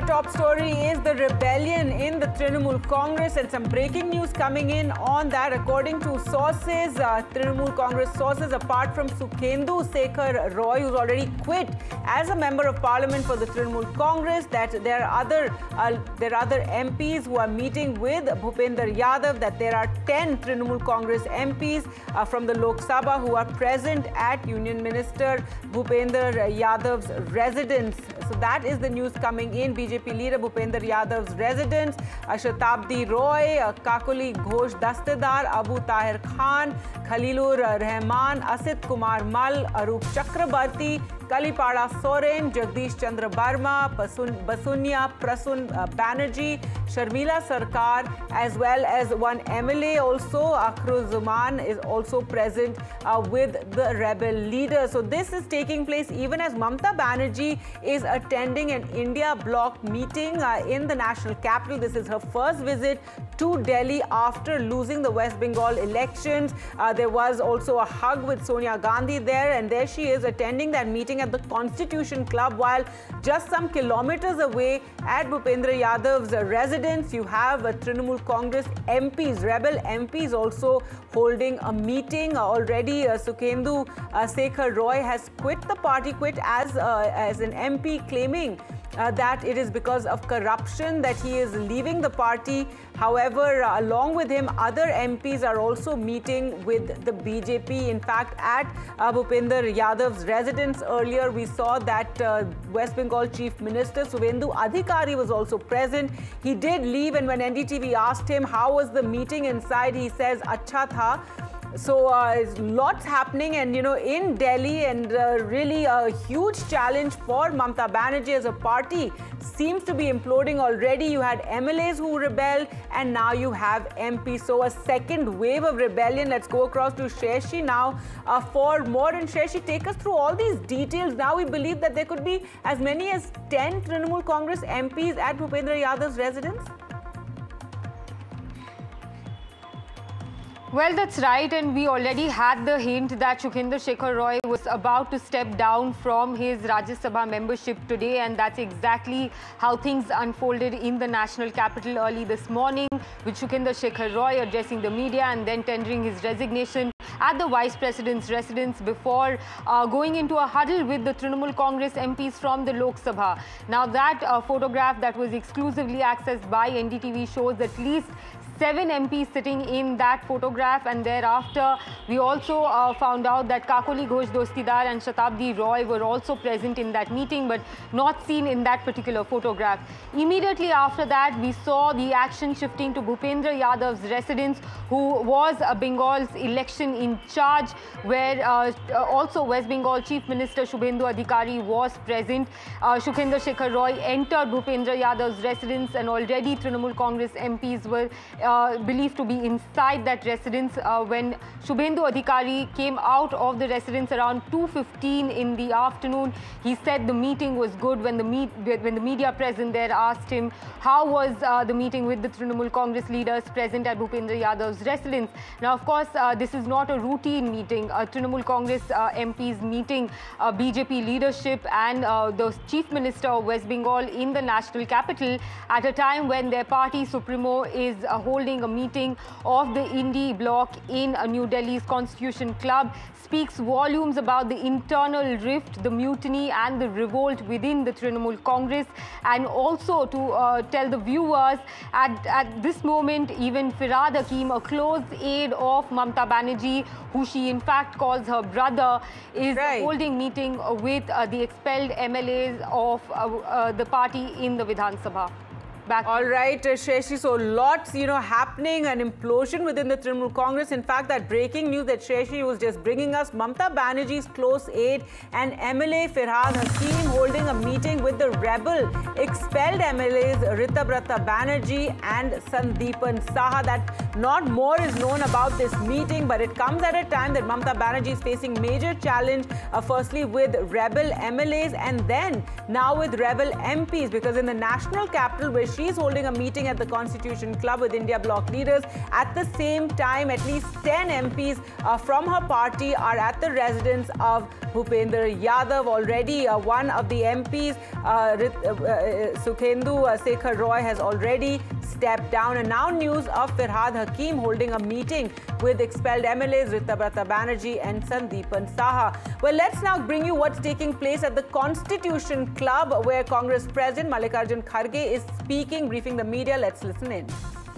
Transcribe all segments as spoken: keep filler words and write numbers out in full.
top story is the rebellion in the Trinamool Congress, and some breaking news coming in on that. According to sources, uh, Trinamool Congress sources, apart from Sukhendu Shekhar Roy, who's already quit as a member of parliament for the Trinamool Congress, that there are other uh, there are other M Ps who are meeting with Bhupender Yadav, that there are ten Trinamool Congress M Ps uh, from the Lok Sabha who are present at Union Minister Bhupender Yadav's residence. So that is the news coming in. B J P leader Bhupender Yadav's residence, uh, Shatabdi Roy, uh, Kakuli Ghosh Dastedar, Abu Tahir Khan, Khalilur Rahman, Asit Kumar Mal, Arup Chakrabarti, Kalipada Soren, Jagdish Chandra Barma, Basun, Basunya Prasun uh, Banerjee, Sharmila Sarkar, as well as one M L A also, Akhruz Zaman, is also present uh, with the rebel leader. So this is taking place even as Mamata Banerjee is attending an India bloc meeting uh, in the national capital. This is her first visit to Delhi after losing the West Bengal elections. Uh, there was also a hug with Sonia Gandhi there, and there she is attending that meeting at the Constitution Club, while just some kilometers away at Bhupender Yadav's residence, you have uh, Trinamool Congress M Ps, rebel M Ps also holding a meeting. Uh, already uh, Sukhendu uh, Shekhar Roy has quit the party, quit as, uh, as an M P, claiming Uh, that it is because of corruption that he is leaving the party. However, uh, along with him, other M Ps are also meeting with the B J P. In fact, at uh, Bhupender Yadav's residence earlier, we saw that uh, West Bengal Chief Minister Suvendu Adhikari was also present. He did leave, and when N D T V asked him how was the meeting inside, he says, "Acha tha." So uh, lots happening, and you know, in Delhi, and uh, really a huge challenge for Mamata Banerjee as a party seems to be imploding already. You had M L As who rebelled, and now you have M Ps. So a second wave of rebellion. Let's go across to Sheshi now uh, for more. And Sheshi, take us through all these details. Now we believe that there could be as many as ten Trinamool Congress M Ps at Bhupender Yadav's residence. Well, that's right, and we already had the hint that Sukhendu Shekhar Roy was about to step down from his Rajya Sabha membership today, and that's exactly how things unfolded in the national capital early this morning, with Sukhendu Shekhar Roy addressing the media and then tendering his resignation at the Vice President's residence before uh, going into a huddle with the Trinamool Congress M Ps from the Lok Sabha. Now, that uh, photograph that was exclusively accessed by N D T V shows at least seven M Ps sitting in that photograph, and thereafter we also uh, found out that Kakuli Ghosh Dostidar and Shatabdi Roy were also present in that meeting, but not seen in that particular photograph. Immediately after that, we saw the action shifting to Bhupender Yadav's residence, who was uh, Bengal's election in charge, where uh, also West Bengal Chief Minister Shubhendu Adhikari was present. Uh, Sukhendu Shekhar Roy entered Bhupender Yadav's residence, and already Trinamool Congress M Ps were Uh, believed to be inside that residence uh, when Shubhendu Adhikari came out of the residence around two fifteen in the afternoon. He said the meeting was good. When the, meet, when the media present there asked him how was uh, the meeting with the Trinamool Congress leaders present at Bhupender Yadav's residence. Now, of course, uh, this is not a routine meeting. Uh, Trinamool Congress uh, M Ps meeting uh, B J P leadership and uh, the Chief Minister of West Bengal in the national capital at a time when their party supremo is uh, holding holding a meeting of the Indie bloc in uh, New Delhi's Constitution Club, speaks volumes about the internal rift, the mutiny and the revolt within the Trinamool Congress. And also to uh, tell the viewers, at, at this moment, even Firhad Hakim, a close aide of Mamata Banerjee, who she in fact calls her brother, is right. holding meeting with uh, the expelled M L As of uh, uh, the party in the Vidhan Sabha. Back. All right, uh, Sheshi, so lots, you know, happening, an implosion within the Trinamool Congress. In fact, that breaking news that Sheshi was just bringing us, Mamata Banerjee's close aide and M L A Firhad Hakim holding a meeting with the rebel expelled M L As Ritabrata Banerjee and Sandeepan Saha. That not more is known about this meeting, but it comes at a time that Mamata Banerjee is facing major challenge, uh, firstly with rebel M L As and then now with rebel M Ps, because in the national capital where she she's holding a meeting at the Constitution Club with India Bloc leaders. At the same time, at least ten M Ps uh, from her party are at the residence of Bhupender Yadav. Already, uh, one of the M Ps, uh, uh, uh, Sukhendu uh, Shekhar Roy, has already stepped down. And now news of Firhad Hakim holding a meeting with expelled M L As Ritabrata Banerjee and Sandeepan Saha. Well, let's now bring you what's taking place at the Constitution Club, where Congress President Mallikarjun Kharge is speaking, briefing the media. Let's listen in.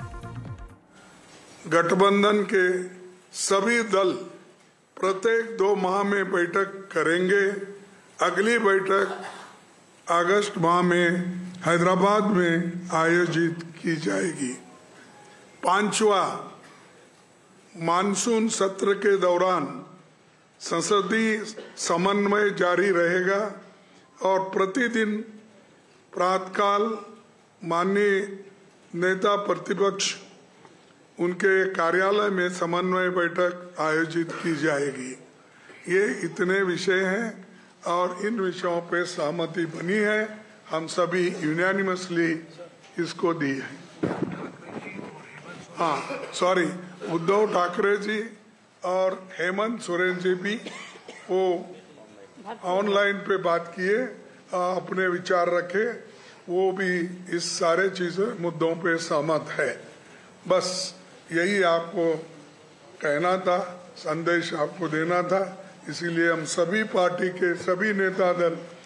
गठबंधन के सभी दल प्रत्येक दो माह में बैठक करेंगे। अगली बैठक अगस्त माह में हैदराबाद में आयोजित की जाएगी। पांचवा मानसून सत्र के दौरान संसदीय समन्वय जारी रहेगा और प्रतिदिन प्रातःकाल माननीय नेता प्रतिपक्ष उनके कार्यालय में समन्वय बैठक आयोजित की जाएगी। ये इतने विषय हैं और इन विषयों पे सहमति बनी है। हम सभी यूनानिमसली इसको दी है। हाँ, सॉरी, उद्धव ठाकरे जी और हेमंत सोरेन जी भी वो ऑनलाइन पे बात किए, अपने विचार रखे, वो भी इस सारे चीजें मुद्दों पे सहमत है। बस यही आपको कहना था, संदेश आपको देना था। इसीलिए हम सभी पार्टी के सभी नेता दल